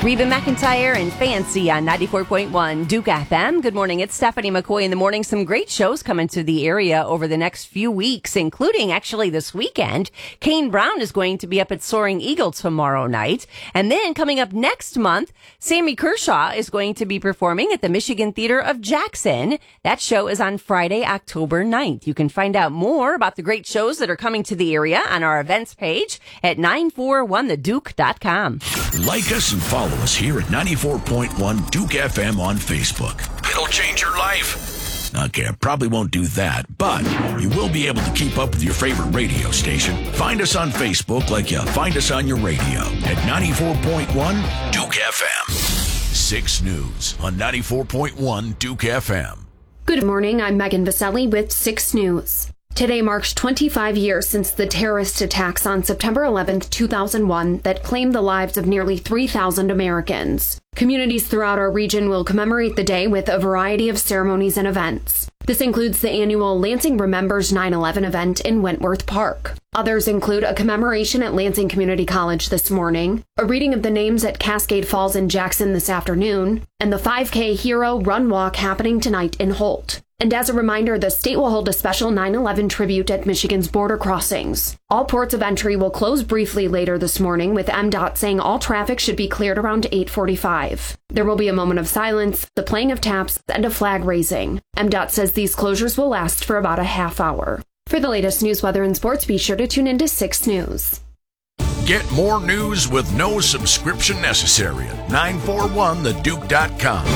Reba McEntire and Fancy on 94.1 Duke FM. Good morning. It's Stephanie McCoy in the morning. Some great shows coming to the area over the next few weeks, including actually this weekend. Kane Brown is going to be up at Soaring Eagle tomorrow night. And then coming up next month, Sammy Kershaw is going to be performing at the Michigan Theater of Jackson. That show is on Friday, October 9th. You can find out more about the great shows that are coming to the area on our events page at 941theduke.com. Like us and follow us here at 94.1 Duke FM on Facebook. It'll change your life. Okay, I probably won't do that, but you will be able to keep up with your favorite radio station. Find us on Facebook like you find us on your radio at 94.1 Duke FM. 6 News on 94.1 Duke FM. Good morning, I'm Megan Vaselli with 6 News. Today marks 25 years since the terrorist attacks on September 11, 2001 that claimed the lives of nearly 3,000 Americans. Communities throughout our region will commemorate the day with a variety of ceremonies and events. This includes the annual Lansing Remembers 9/11 event in Wentworth Park. Others include a commemoration at Lansing Community College this morning, a reading of the names at Cascade Falls in Jackson this afternoon, and the 5K Hero Run Walk happening tonight in Holt. And as a reminder, the state will hold a special 9/11 tribute at Michigan's border crossings. All ports of entry will close briefly later this morning, with MDOT saying all traffic should be cleared around 8:45. There will be a moment of silence, the playing of taps, and a flag raising. MDOT says these closures will last for about a half hour. For the latest news, weather, and sports, be sure to tune into 6 News. Get more news with no subscription necessary at 941theduke.com.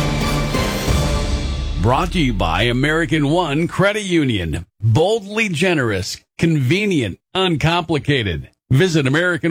Brought to you by American One Credit Union. Boldly generous, convenient, uncomplicated. Visit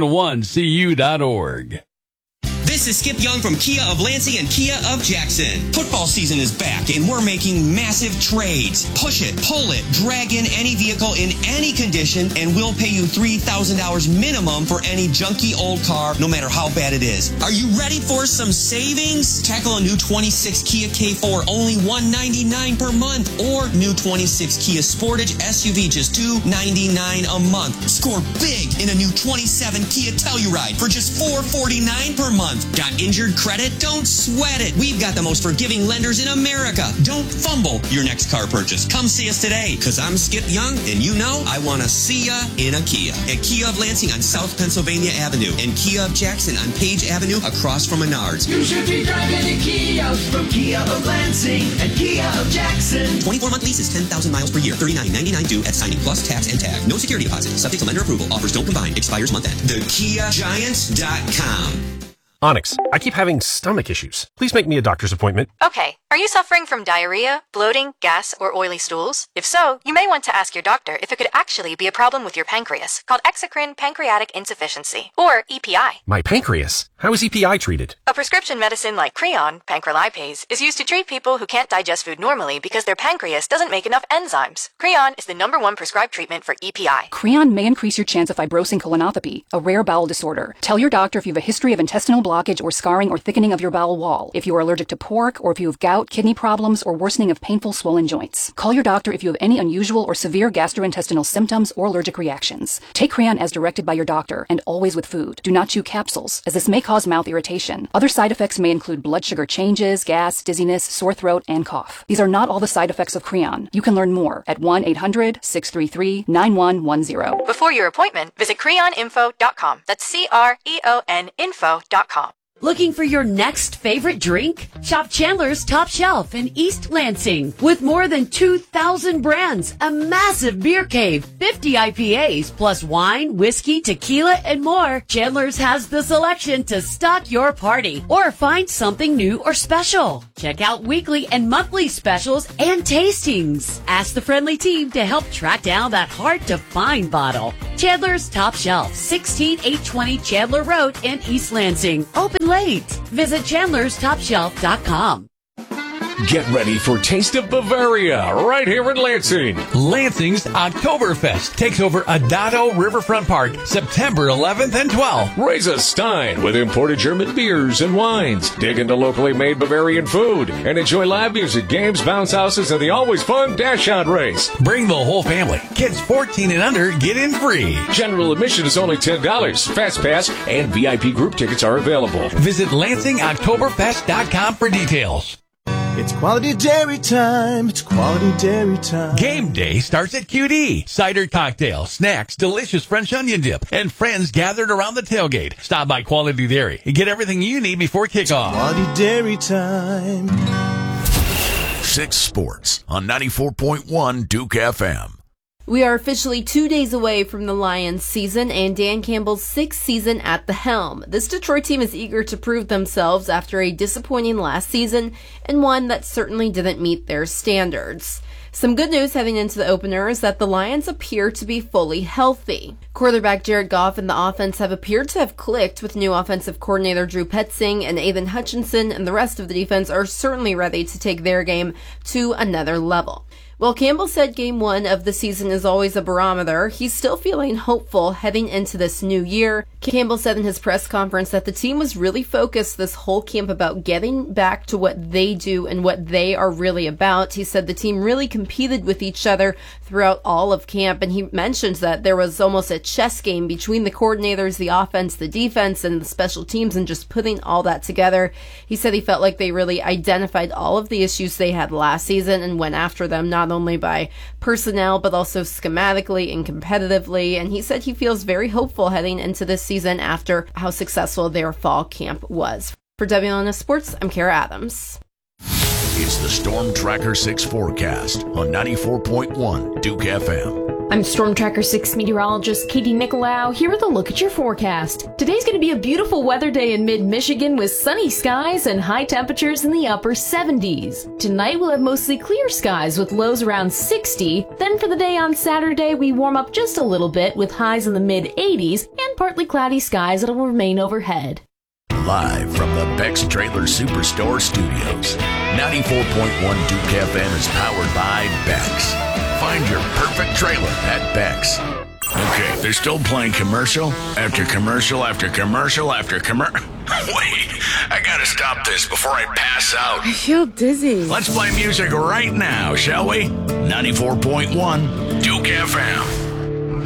AmericanOneCU.org. This is Skip Young from Kia of Lansing and Kia of Jackson. Football season is back and we're making massive trades. Push it, pull it, drag in any vehicle in any condition and we'll pay you $3,000 minimum for any junky old car, no matter how bad it is. Are you ready for some savings? Tackle a new 26 Kia K4, only $199 per month, or new 26 Kia Sportage SUV, just $299 a month. Score big in a new 27 Kia Telluride for just $449 per month. Got injured credit? Don't sweat it. We've got the most forgiving lenders in America. Don't fumble your next car purchase. Come see us today, because I'm Skip Young, and you know I want to see ya in a Kia. At Kia of Lansing on South Pennsylvania Avenue, and Kia of Jackson on Page Avenue across from Menards. You should be driving a Kia from Kia of Lansing and Kia of Jackson. 24-month leases, 10,000 miles per year, $39.99 due at signing, plus tax and tag. No security deposit. Subject to lender approval. Offers don't combine. Expires month end. TheKiaGiants.com. Onyx, I keep having stomach issues. Please make me a doctor's appointment. Okay. Are you suffering from diarrhea, bloating, gas, or oily stools? If so, you may want to ask your doctor if it could actually be a problem with your pancreas, called exocrine pancreatic insufficiency, or EPI. My pancreas? How is EPI treated? A prescription medicine like Creon, pancrelipase, is used to treat people who can't digest food normally because their pancreas doesn't make enough enzymes. Creon is the #1 prescribed treatment for EPI. Creon may increase your chance of fibrosing colonopathy, a rare bowel disorder. Tell your doctor if you have a history of intestinal blockage or scarring or thickening of your bowel wall, if you are allergic to pork, or if you have gout, kidney problems, or worsening of painful swollen joints. Call your doctor if you have any unusual or severe gastrointestinal symptoms or allergic reactions. Take Creon as directed by your doctor, and always with food. Do not chew capsules, as this may cause mouth irritation. Other side effects may include blood sugar changes, gas, dizziness, sore throat, and cough. These are not all the side effects of Creon. You can learn more at 1-800-633-9110. Before your appointment, visit creoninfo.com. That's CREON info.com. Looking for your next favorite drink? Shop Chandler's Top Shelf in East Lansing. With more than 2,000 brands, a massive beer cave, 50 IPAs, plus wine, whiskey, tequila, and more, Chandler's has the selection to stock your party or find something new or special. Check out weekly and monthly specials and tastings. Ask the friendly team to help track down that hard-to-find bottle. Chandler's Top Shelf, 16820 Chandler Road in East Lansing. Open late. Visit chandlerstopshelf.com. Get ready for Taste of Bavaria right here in Lansing. Lansing's Oktoberfest takes over Adado Riverfront Park September 11th and 12th. Raise a stein with imported German beers and wines. Dig into locally made Bavarian food and enjoy live music, games, bounce houses, and the always fun dash-out race. Bring the whole family. Kids 14 and under get in free. General admission is only $10. Fast Pass and VIP group tickets are available. Visit LansingOktoberfest.com for details. It's quality dairy time. It's quality dairy time. Game day starts at QD. Cider cocktail, snacks, delicious French onion dip, and friends gathered around the tailgate. Stop by Quality Dairy and get everything you need before kickoff. Quality dairy time. 6 Sports on 94.1 Duke FM. We are officially 2 days away from the Lions season and Dan Campbell's 6th season at the helm. This Detroit team is eager to prove themselves after a disappointing last season and one that certainly didn't meet their standards. Some good news heading into the opener is that the Lions appear to be fully healthy. Quarterback Jared Goff and the offense have appeared to have clicked with new offensive coordinator Drew Petzing, and Aiden Hutchinson and the rest of the defense are certainly ready to take their game to another level. While Campbell said game 1 of the season is always a barometer, he's still feeling hopeful heading into this new year. Campbell said in his press conference that the team was really focused this whole camp about getting back to what they do and what they are really about. He said the team really competed with each other throughout all of camp, and he mentioned that there was almost a chess game between the coordinators, the offense, the defense, and the special teams, and just putting all that together. He said he felt like they really identified all of the issues they had last season and went after them, not only by personnel, but also schematically and competitively. And he said he feels very hopeful heading into this season after how successful their fall camp was. For WLNS Sports, I'm Kara Adams. It's the Storm Tracker 6 forecast on 94.1 Duke FM. I'm Storm Tracker 6 meteorologist Katie Nicolau. Here with a look at your forecast. Today's going to be a beautiful weather day in mid-Michigan with sunny skies and high temperatures in the upper 70s. Tonight we'll have mostly clear skies with lows around 60. Then for the day on Saturday, we warm up just a little bit with highs in the mid-80s and partly cloudy skies that'll remain overhead. Live from the Beck's Trailer Superstore Studios, 94.1 Duke FM is powered by Beck's. Find your perfect trailer at Beck's. Okay, they're still playing commercial after commercial after commercial after commercial. Wait, I gotta stop this before I pass out. I feel dizzy. Let's play music right now, shall we? 94.1 Duke FM.